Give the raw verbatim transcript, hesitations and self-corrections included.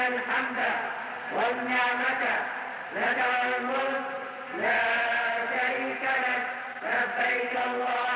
الحمد والنعمة لك والملك لا شريك لك لبيك اللهم